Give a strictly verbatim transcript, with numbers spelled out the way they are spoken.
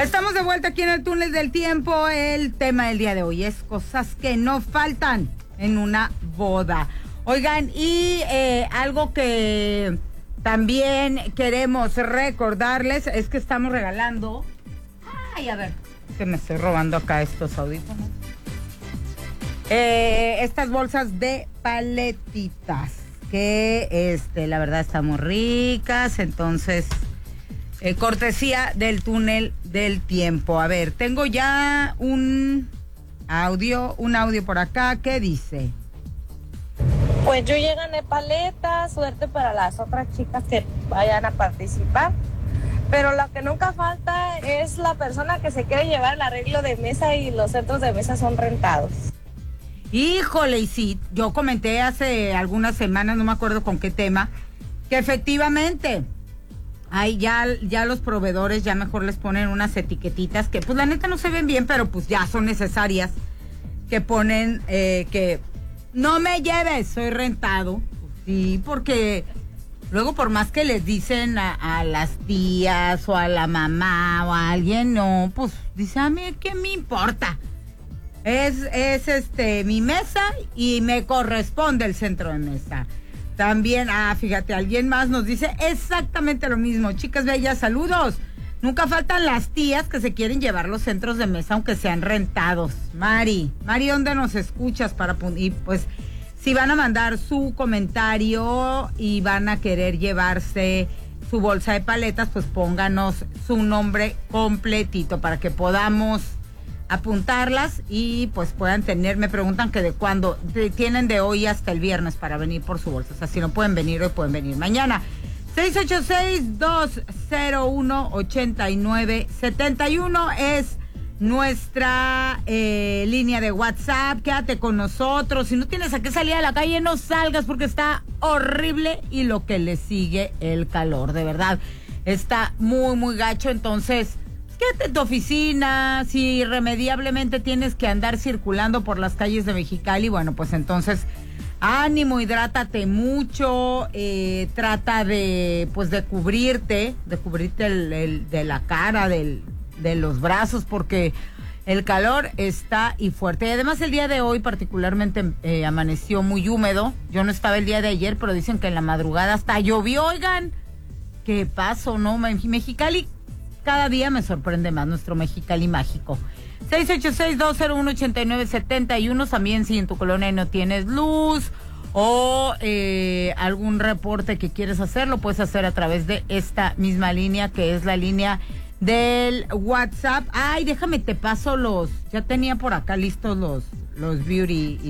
Estamos de vuelta aquí en el túnel del tiempo. El tema del día de hoy es cosas que no faltan en una boda. Oigan, y eh, algo que también queremos recordarles es que estamos regalando... Ay, a ver, que me estoy robando acá estos audífonos. Eh, estas bolsas de paletitas, que este, la verdad están muy ricas, entonces... Eh, cortesía del túnel del tiempo. A ver, tengo ya un audio, un audio por acá. ¿Qué dice? Pues yo ya gané paletas, suerte para las otras chicas que vayan a participar. Pero lo que nunca falta es la persona que se quiere llevar el arreglo de mesa y los centros de mesa son rentados. Híjole, y sí, yo comenté hace algunas semanas, no me acuerdo con qué tema, que efectivamente... Ahí ya, ya los proveedores ya mejor les ponen unas etiquetitas que pues la neta no se ven bien, pero pues ya son necesarias, que ponen eh, que no me lleves, soy rentado. Pues sí, porque luego por más que les dicen a, a las tías o a la mamá o a alguien, no, pues dice, a mí qué me importa. Es, es este mi mesa y me corresponde el centro de mesa. También, ah, fíjate, alguien más nos dice exactamente lo mismo. Chicas bellas, saludos. Nunca faltan las tías que se quieren llevar los centros de mesa, aunque sean rentados. Mari, Mari, ¿dónde nos escuchas? Para y pues, si van a mandar su comentario y van a querer llevarse su bolsa de paletas, pues pónganos su nombre completito para que podamos apuntarlas y pues puedan tener, me preguntan que de cuándo, de, tienen de hoy hasta el viernes para venir por su bolsa, o sea, si no pueden venir hoy, pueden venir mañana. seis ocho seis, dos cero uno, ocho nueve siete uno es nuestra eh, línea de WhatsApp. Quédate con nosotros, si no tienes a qué salir a la calle, no salgas porque está horrible y lo que le sigue el calor, de verdad, está muy, muy gacho, entonces... Quédate en tu oficina, si irremediablemente tienes que andar circulando por las calles de Mexicali, bueno, pues entonces ánimo, hidrátate mucho, eh, trata de, pues de cubrirte, de cubrirte el, el, de la cara, del, de los brazos, porque el calor está y fuerte. Y además el día de hoy particularmente eh, amaneció muy húmedo. Yo no estaba el día de ayer, pero dicen que en la madrugada hasta llovió, oigan. ¿Qué pasó, no? Mexicali cada día me sorprende más, nuestro Mexicali mágico. seis ocho seis, dos cero uno, ocho nueve siete uno. También si en tu colonia no tienes luz o eh, algún reporte que quieres hacer, lo puedes hacer a través de esta misma línea, que es la línea del WhatsApp. Ay, déjame, te paso los... Ya tenía por acá listos los, los beauty y